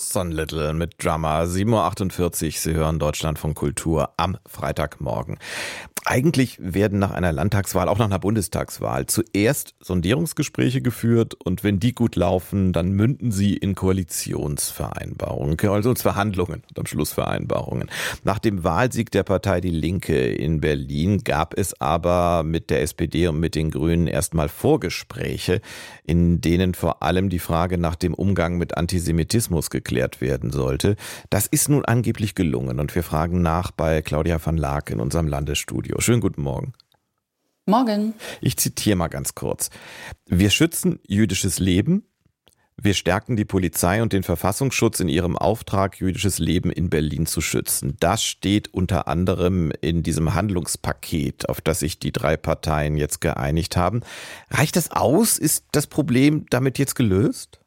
Boston Little mit Drummer, 7:48 Uhr. Sie hören Deutschlandfunk Kultur am Freitagmorgen. Eigentlich werden nach einer Landtagswahl, auch nach einer Bundestagswahl, zuerst Sondierungsgespräche geführt und wenn die gut laufen, dann münden sie in Koalitionsvereinbarungen, also Verhandlungen und am Schluss Vereinbarungen. Nach dem Wahlsieg der Partei Die Linke in Berlin gab es aber mit der SPD und mit den Grünen erstmal Vorgespräche, in denen vor allem die Frage nach dem Umgang mit Antisemitismus geklärt werden sollte. Das ist nun angeblich gelungen und wir fragen nach bei Claudia van Laak in unserem Landesstudio. Schönen guten Morgen. Morgen. Ich zitiere mal ganz kurz. Wir schützen jüdisches Leben. Wir stärken die Polizei und den Verfassungsschutz in ihrem Auftrag, jüdisches Leben in Berlin zu schützen. Das steht unter anderem in diesem Handlungspaket, auf das sich die drei Parteien jetzt geeinigt haben. Reicht das aus? Ist das Problem damit jetzt gelöst?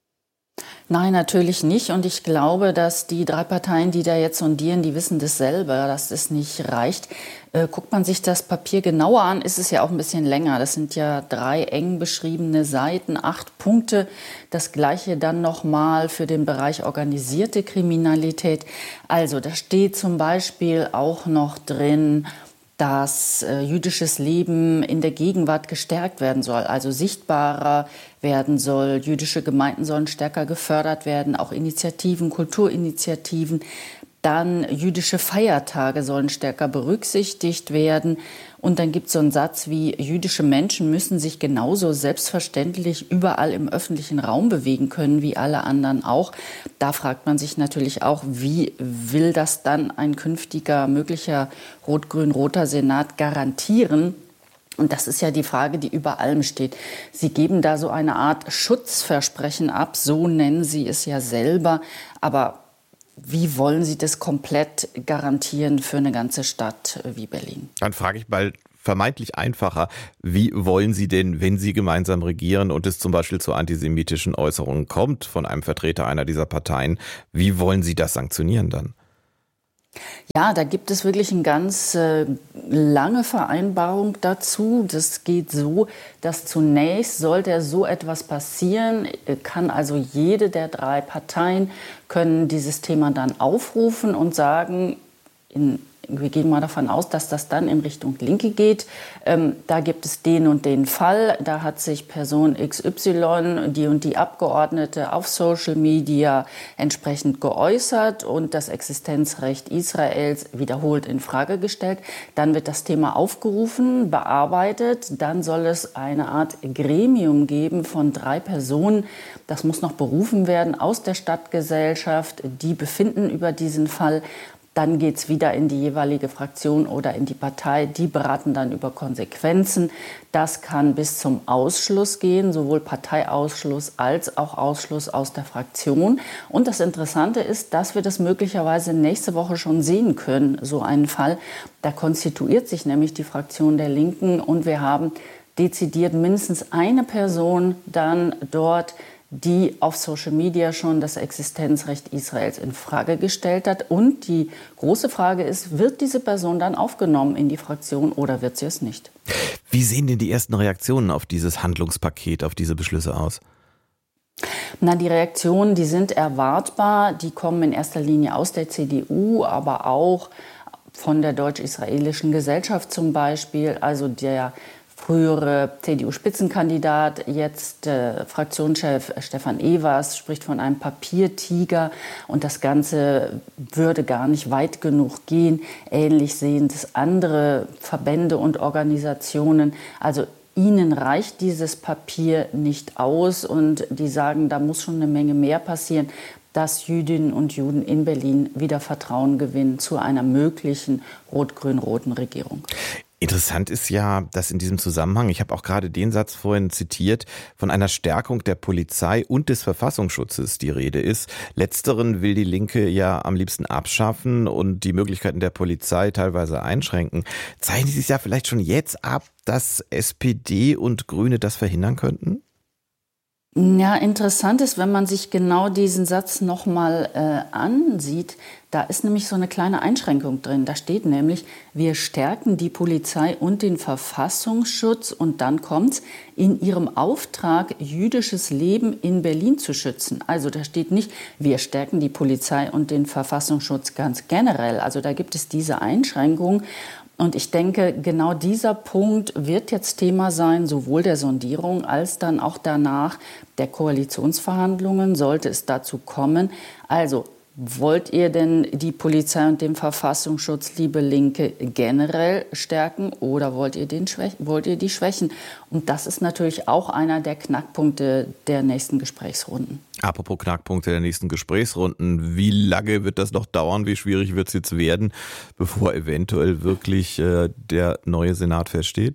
Nein, natürlich nicht. Und ich glaube, dass die drei Parteien, die da jetzt sondieren, die wissen das selber, dass es nicht reicht. Guckt man sich das Papier genauer an, ist es ja auch ein bisschen länger. Das sind ja 3 eng beschriebene Seiten, 8 Punkte. Das Gleiche dann nochmal für den Bereich organisierte Kriminalität. Also da steht zum Beispiel auch noch drin, dass jüdisches Leben in der Gegenwart gestärkt werden soll, also sichtbarer werden soll. Jüdische Gemeinden sollen stärker gefördert werden, auch Initiativen, Kulturinitiativen. Dann jüdische Feiertage sollen stärker berücksichtigt werden. Und dann gibt es so einen Satz wie, jüdische Menschen müssen sich genauso selbstverständlich überall im öffentlichen Raum bewegen können, wie alle anderen auch. Da fragt man sich natürlich auch, wie will das dann ein künftiger, möglicher rot-grün-roter Senat garantieren? Und das ist ja die Frage, die über allem steht. Sie geben da so eine Art Schutzversprechen ab, so nennen Sie es ja selber. Aber wie wollen Sie das komplett garantieren für eine ganze Stadt wie Berlin? Dann frage ich mal vermeintlich einfacher, wie wollen Sie denn, wenn Sie gemeinsam regieren und es zum Beispiel zu antisemitischen Äußerungen kommt von einem Vertreter einer dieser Parteien, wie wollen Sie das sanktionieren dann? Ja, da gibt es wirklich eine ganz lange Vereinbarung dazu. Das geht so, dass zunächst sollte so etwas passieren, kann also jede der 3 Parteien können dieses Thema dann aufrufen und sagen, wir gehen mal davon aus, dass das dann in Richtung Linke geht. Da gibt es den und den Fall. Da hat sich Person XY, die und die Abgeordnete auf Social Media entsprechend geäußert und das Existenzrecht Israels wiederholt in Frage gestellt. Dann wird das Thema aufgerufen, bearbeitet. Dann soll es eine Art Gremium geben von 3 Personen. Das muss noch berufen werden aus der Stadtgesellschaft. Die befinden über diesen Fall. Dann geht es wieder in die jeweilige Fraktion oder in die Partei. Die beraten dann über Konsequenzen. Das kann bis zum Ausschluss gehen, sowohl Parteiausschluss als auch Ausschluss aus der Fraktion. Und das Interessante ist, dass wir das möglicherweise nächste Woche schon sehen können, so einen Fall. Da konstituiert sich nämlich die Fraktion der Linken und wir haben dezidiert mindestens eine Person dann dort, die auf Social Media schon das Existenzrecht Israels in Frage gestellt hat. Und die große Frage ist, wird diese Person dann aufgenommen in die Fraktion oder wird sie es nicht? Wie sehen denn die ersten Reaktionen auf dieses Handlungspaket, auf diese Beschlüsse aus? Na, die Reaktionen, die sind erwartbar. Die kommen in erster Linie aus der CDU, aber auch von der deutsch-israelischen Gesellschaft zum Beispiel, also der frühere CDU-Spitzenkandidat, jetzt Fraktionschef Stefan Evers, spricht von einem Papiertiger und das Ganze würde gar nicht weit genug gehen. Ähnlich sehen das andere Verbände und Organisationen. Also ihnen reicht dieses Papier nicht aus und die sagen, da muss schon eine Menge mehr passieren, dass Jüdinnen und Juden in Berlin wieder Vertrauen gewinnen zu einer möglichen rot-grün-roten Regierung. Interessant ist ja, dass in diesem Zusammenhang, ich habe auch gerade den Satz vorhin zitiert, von einer Stärkung der Polizei und des Verfassungsschutzes die Rede ist. Letzteren will die Linke ja am liebsten abschaffen und die Möglichkeiten der Polizei teilweise einschränken. Zeichnet sich ja vielleicht schon jetzt ab, dass SPD und Grüne das verhindern könnten? Ja, interessant ist, wenn man sich genau diesen Satz nochmal ansieht, da ist nämlich so eine kleine Einschränkung drin. Da steht nämlich, wir stärken die Polizei und den Verfassungsschutz und dann kommt's, in ihrem Auftrag, jüdisches Leben in Berlin zu schützen. Also da steht nicht, wir stärken die Polizei und den Verfassungsschutz ganz generell. Also da gibt es diese Einschränkung. Und ich denke, genau dieser Punkt wird jetzt Thema sein, sowohl der Sondierung als dann auch danach der Koalitionsverhandlungen, sollte es dazu kommen. Also wollt ihr denn die Polizei und den Verfassungsschutz, liebe Linke, generell stärken oder wollt ihr die schwächen? Und das ist natürlich auch einer der Knackpunkte der nächsten Gesprächsrunden. Apropos Knackpunkte der nächsten Gesprächsrunden, wie lange wird das noch dauern? Wie schwierig wird es jetzt werden, bevor eventuell wirklich der neue Senat feststeht?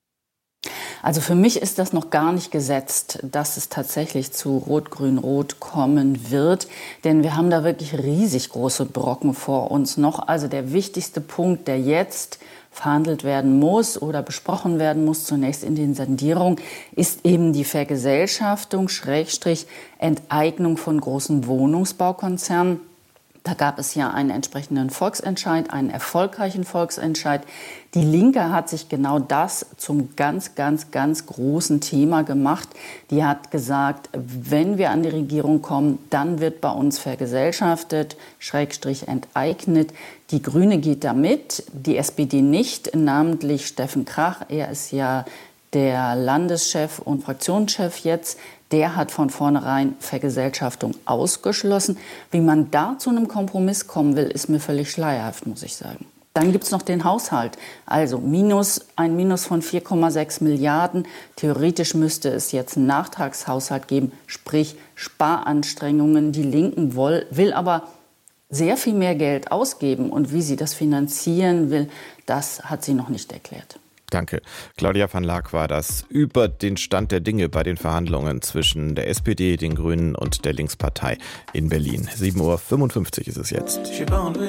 Also für mich ist das noch gar nicht gesetzt, dass es tatsächlich zu Rot-Grün-Rot kommen wird. Denn wir haben da wirklich riesig große Brocken vor uns noch. Also der wichtigste Punkt, der jetzt verhandelt werden muss oder besprochen werden muss, zunächst in den Sondierungen, ist eben die Vergesellschaftung, Enteignung von großen Wohnungsbaukonzernen. Da gab es ja einen entsprechenden Volksentscheid, einen erfolgreichen Volksentscheid. Die Linke hat sich genau das zum ganz, ganz, ganz großen Thema gemacht. Die hat gesagt, wenn wir an die Regierung kommen, dann wird bei uns vergesellschaftet, enteignet. Die Grüne geht da mit, die SPD nicht, namentlich Steffen Krach. Er ist ja der Landeschef und Fraktionschef jetzt. Der hat von vornherein Vergesellschaftung ausgeschlossen. Wie man da zu einem Kompromiss kommen will, ist mir völlig schleierhaft, muss ich sagen. Dann gibt es noch den Haushalt. Also ein Minus von 4,6 Milliarden. Theoretisch müsste es jetzt einen Nachtragshaushalt geben, sprich Sparanstrengungen. Die Linken will aber sehr viel mehr Geld ausgeben. Und wie sie das finanzieren will, das hat sie noch nicht erklärt. Danke. Claudia van Laak war das über den Stand der Dinge bei den Verhandlungen zwischen der SPD, den Grünen und der Linkspartei in Berlin. 7:55 Uhr ist es jetzt.